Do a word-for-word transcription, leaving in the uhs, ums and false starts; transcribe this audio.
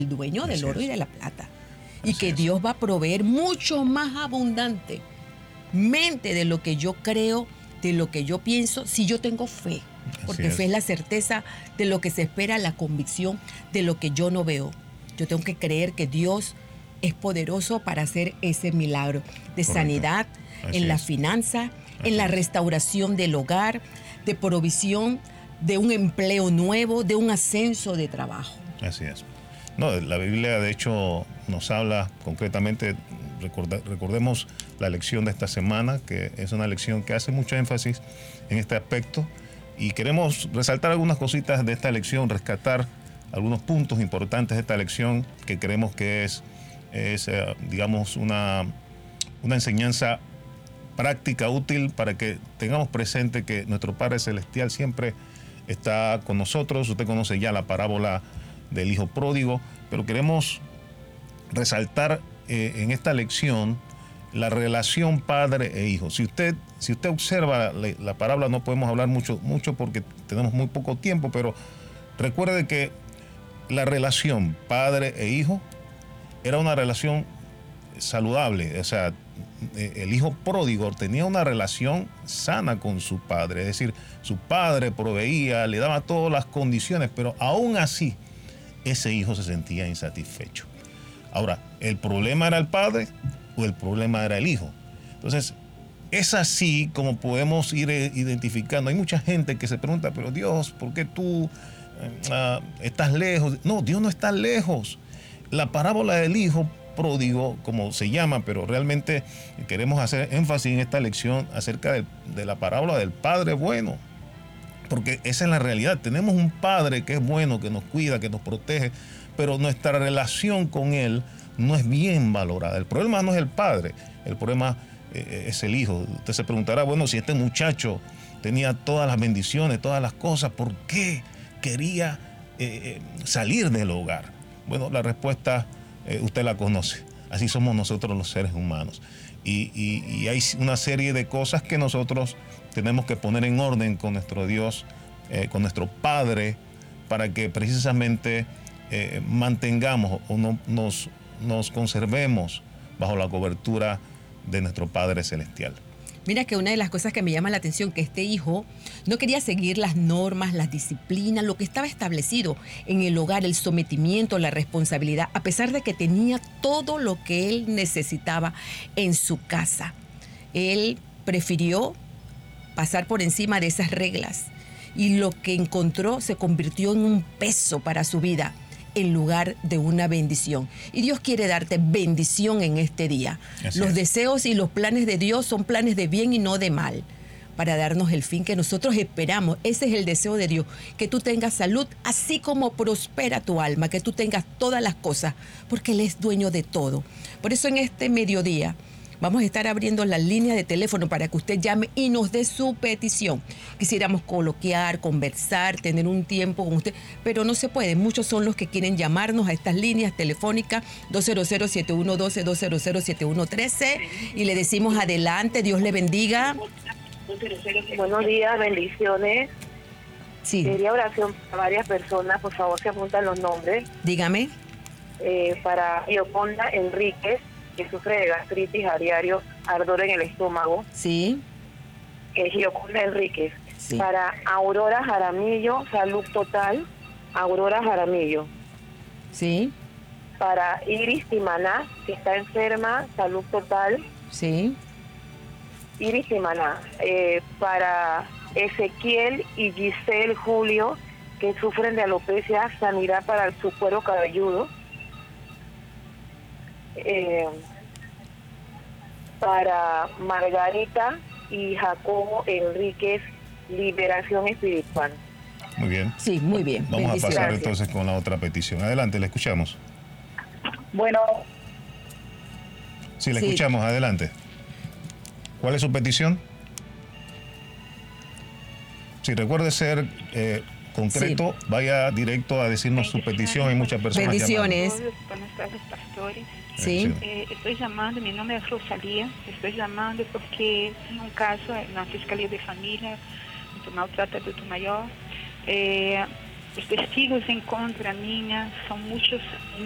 el dueño del Así oro es. y de la plata. Y Así que es. Dios va a proveer mucho más abundante mente de lo que yo creo, de lo que yo pienso, si yo tengo fe. Porque Así fe es. es la certeza de lo que se espera, la convicción de lo que yo no veo. Yo tengo que creer que Dios es poderoso para hacer ese milagro de Correcto. sanidad, Así en la es. finanza, Así en la es. restauración del hogar, de provisión, de un empleo nuevo, de un ascenso de trabajo. Así es. No, la Biblia de hecho nos habla concretamente, recorda, recordemos la lección de esta semana, que es una lección que hace mucho énfasis en este aspecto, y queremos resaltar algunas cositas de esta lección, rescatar algunos puntos importantes de esta lección que creemos que es, es eh, digamos, una, una enseñanza práctica, útil, para que tengamos presente que nuestro Padre Celestial siempre está con nosotros. Usted conoce ya la parábola del hijo pródigo, pero queremos resaltar eh, en esta lección la relación padre e hijo. Si usted, si usted observa la, la parábola, no podemos hablar mucho, mucho porque tenemos muy poco tiempo, pero recuerde que la relación padre e hijo era una relación saludable. O sea, el hijo pródigo tenía una relación sana con su padre, es decir, su padre proveía, le daba todas las condiciones, pero aún así ese hijo se sentía insatisfecho. Ahora, ¿el problema era el padre o el problema era el hijo? Entonces, es así como podemos ir identificando. Hay mucha gente que se pregunta, pero Dios, ¿por qué tú uh, estás lejos? No, Dios no está lejos. La parábola del hijo pródigo, como se llama, pero realmente queremos hacer énfasis en esta lección acerca de, de la parábola del padre bueno. Porque esa es la realidad. Tenemos un padre que es bueno, que nos cuida, que nos protege, pero nuestra relación con él no es bien valorada. El problema no es el padre, el problema eh, es el hijo. Usted se preguntará, bueno, si este muchacho tenía todas las bendiciones, todas las cosas, ¿por qué quería eh, salir del hogar? Bueno, la respuesta eh, usted la conoce. Así somos nosotros los seres humanos. Y, y, y hay una serie de cosas que nosotros tenemos que poner en orden con nuestro Dios, eh, con nuestro Padre, para que precisamente eh, mantengamos o no, nos, nos conservemos bajo la cobertura de nuestro Padre Celestial. Mira que una de las cosas que me llama la atención, que este hijo no quería seguir las normas, las disciplinas, lo que estaba establecido en el hogar, el sometimiento, la responsabilidad, a pesar de que tenía todo lo que él necesitaba en su casa. Él prefirió pasar por encima de esas reglas y lo que encontró se convirtió en un peso para su vida en lugar de una bendición. Y Dios quiere darte bendición en este día. Así los es. deseos y los planes de Dios son planes de bien y no de mal, para darnos el fin que nosotros esperamos. Ese es el deseo de Dios, que tú tengas salud, así como prospera tu alma, que tú tengas todas las cosas, porque Él es dueño de todo. Por eso en este mediodía vamos a estar abriendo las líneas de teléfono para que usted llame y nos dé su petición. Quisiéramos coloquiar, conversar, tener un tiempo con usted, pero no se puede. Muchos son los que quieren llamarnos a estas líneas telefónicas dos cero cero, siete uno uno dos, dos cero cero, siete uno uno tres y le decimos adelante, Dios le bendiga. Buenos días, bendiciones. Sí. Quería oración para varias personas, por favor se apuntan los nombres. Dígame. Eh, para Yoconda Enríquez, que sufre de gastritis a diario, ardor en el estómago. Sí. Es Yoconda Enríquez. Sí. Para Aurora Jaramillo, salud total. Aurora Jaramillo. Sí. Para Iris Timaná, que está enferma, salud total. Sí. Iris Timaná. Eh, para Ezequiel y Giselle Julio, que sufren de alopecia, sanidad para su cuero cabelludo. Eh, para Margarita y Jacobo Enríquez, liberación espiritual. Muy bien. Sí, muy bien. Vamos a pasar Gracias. entonces con la otra petición. Adelante, le escuchamos. Bueno, Sí, le Sí. escuchamos. Adelante. ¿Cuál es su petición? Si recuerde ser eh, concreto, vaya directo a decirnos su petición. Hay muchas personas Bendiciones. llamando. Buenas tardes, pastores. Sí. Eh, estoy llamando, mi nombre es Rosalía, estoy llamando porque tengo un caso en la Fiscalía de Familia, do maltrato adulto maior. Eh, os testigos em contra minha são muitos